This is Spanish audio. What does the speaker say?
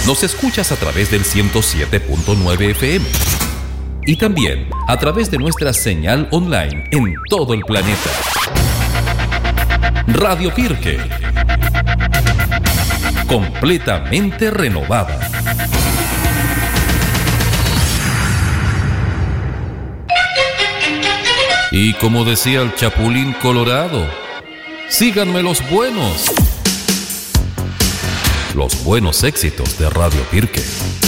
Nos escuchas a través del 107.9 FM y también a través de nuestra señal online en todo el planeta. Radio Pirque, completamente renovada. Y como decía el Chapulín Colorado, síganme los buenos éxitos de Radio Pirque.